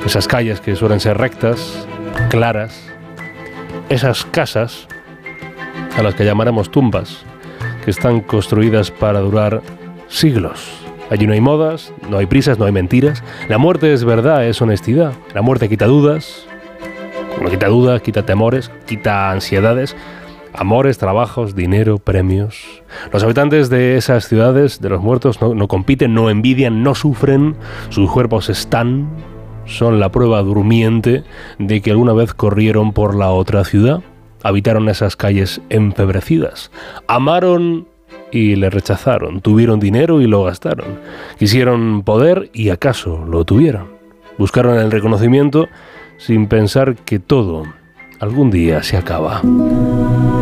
Esas calles que suelen ser rectas, claras, esas casas a las que llamaremos tumbas, que están construidas para durar siglos. Allí no hay modas, no hay prisas, no hay mentiras. La muerte es verdad, es honestidad. La muerte quita dudas, quita temores, quita ansiedades, amores, trabajos, dinero, premios. Los habitantes de esas ciudades, de los muertos, no compiten, no envidian, no sufren. Sus cuerpos son la prueba durmiente de que alguna vez corrieron por la otra ciudad. Habitaron esas calles enfebrecidas. Amaron y le rechazaron. Tuvieron dinero y lo gastaron. Quisieron poder y acaso lo tuvieron. Buscaron el reconocimiento sin pensar que todo algún día se acaba.